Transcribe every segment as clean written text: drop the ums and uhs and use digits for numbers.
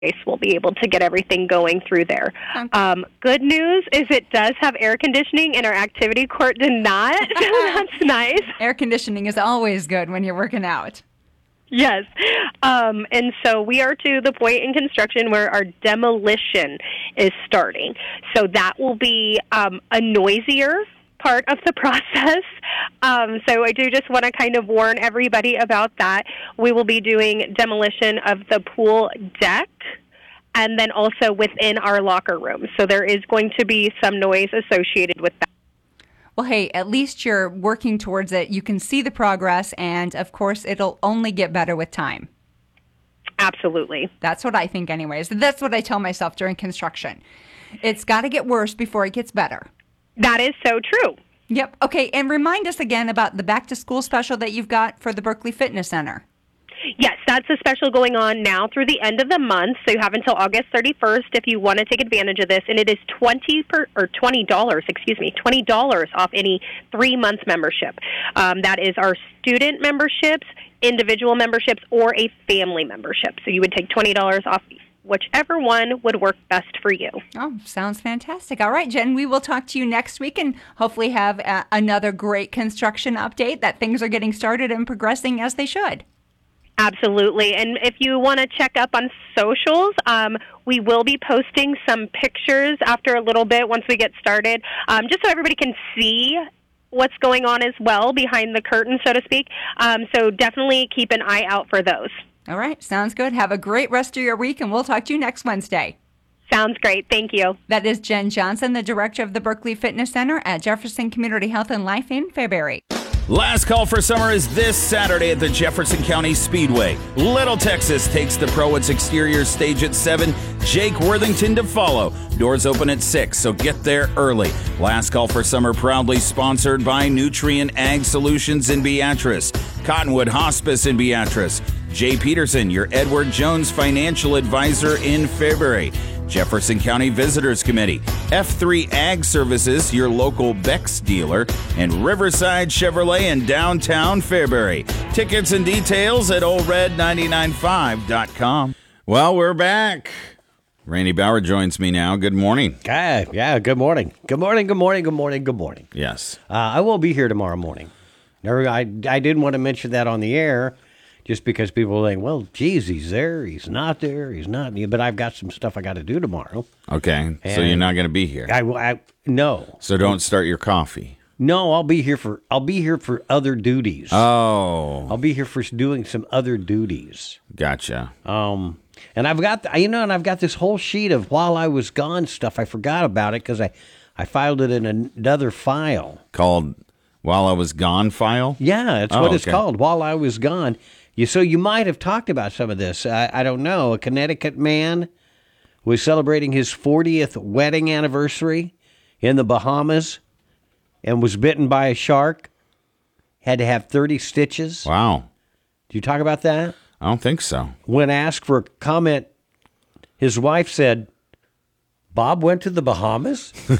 we'll be able to get everything going through there. Good news is it does have air conditioning, and our activity court did not, so that's nice. Air conditioning is always good when you're working out. Yes. And so we are to the point in construction where our demolition is starting. So that will be a noisier part of the process. So I do just want to kind of warn everybody about that. We will be doing demolition of the pool deck and then also within our locker room. So there is going to be some noise associated with that. Well, hey, at least you're working towards it. You can see the progress, and of course, it'll only get better with time. Absolutely. That's what I think anyways. That's what I tell myself during construction. It's got to get worse before it gets better. That is so true. Yep. Okay, and remind us again about the back-to-school special that you've got for the Berkeley Fitness Center. Yes, that's a special going on now through the end of the month, so you have until August 31st if you want to take advantage of this, and it is $20 off any 3-month membership. That is our student memberships, individual memberships, or a family membership. So you would take $20 off whichever one would work best for you. Oh, sounds fantastic. All right, Jen, we will talk to you next week and hopefully have another great construction update that things are getting started and progressing as they should. Absolutely. And if you want to check up on socials, we will be posting some pictures after a little bit once we get started, just so everybody can see what's going on as well behind the curtain, so to speak. So definitely keep an eye out for those. All right. Sounds good. Have a great rest of your week, and we'll talk to you next Wednesday. Sounds great. Thank you. That is Jen Johnson, the director of the Berkeley Fitness Center at Jefferson Community Health and Life in Fairbury. Last call for summer is this Saturday at the Jefferson County Speedway. Little Texas takes the Pro Its exterior stage at 7. Jake Worthington to follow. Doors open at 6, so get there early. Last call for summer proudly sponsored by Nutrient Ag Solutions in Beatrice, Cottonwood Hospice in Beatrice, Jay Peterson, your Edward Jones financial advisor in Fairbury, Jefferson County Visitors Committee, F3 Ag Services, your local Bex dealer, and Riverside Chevrolet in downtown Fairbury. Tickets and details at oldred995.com. Well, we're back. Randy Bauer joins me now. Good morning. Yeah, good morning. Good morning. Yes. I will be here tomorrow morning. I didn't want to mention that on the air just because people think, well, geez, he's there, he's not there, he's not. But I've got some stuff I got to do tomorrow. Okay, so you're not going to be here. No. So don't start your coffee. No, I'll be here for other duties. Oh. I'll be here for doing some other duties. Gotcha. And I've got this whole sheet of while I was gone stuff. I forgot about it because I filed it in another file. Called While I Was Gone file? Yeah, that's what it's called, While I Was Gone. So you might have talked about some of this. I don't know. A Connecticut man was celebrating his 40th wedding anniversary in the Bahamas and was bitten by a shark. Had to have 30 stitches. Wow. Did you talk about that? I don't think so. When asked for a comment, his wife said, Bob went to the Bahamas? Well,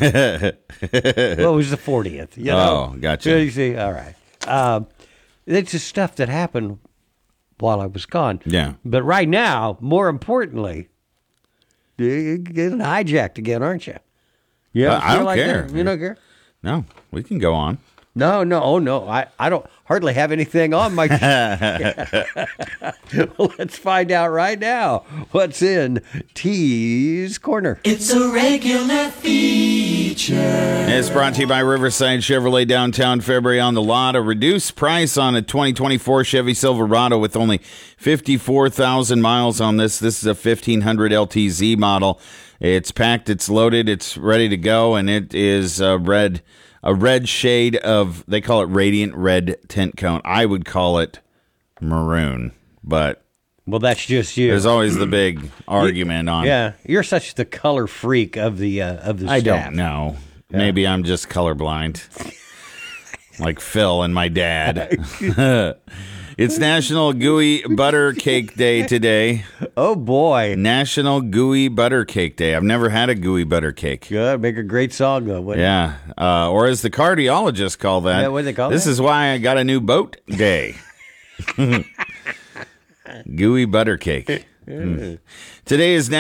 it was the 40th. You know? Oh, gotcha. You see, all right. It's just stuff that happened while I was gone. Yeah. But right now, more importantly, you're getting hijacked again, aren't you? Yeah. I don't care. You don't care? No, we can go on. No. Oh, no. I don't hardly have anything on my... Well, let's find out right now what's in T's Corner. It's a regular feature. It's brought to you by Riverside Chevrolet downtown Fairbury on the lot. A reduced price on a 2024 Chevy Silverado with only 54,000 miles on this. This is a 1500 LTZ model. It's packed, it's loaded, it's ready to go, and it is a red shade of, they call it radiant red tint cone. I would call it maroon, but well, that's just you. There's always the big argument on. Yeah, you're such the color freak of the staff. I don't know. Yeah. Maybe I'm just colorblind, like Phil and my dad. It's National Gooey Butter Cake Day today. Oh, boy. National Gooey Butter Cake Day. I've never had a gooey butter cake. Good. Make a great song, though. Yeah. Or as the cardiologists call that. Yeah, what do they call this that? Is why I got a new boat day. Gooey butter cake. Today is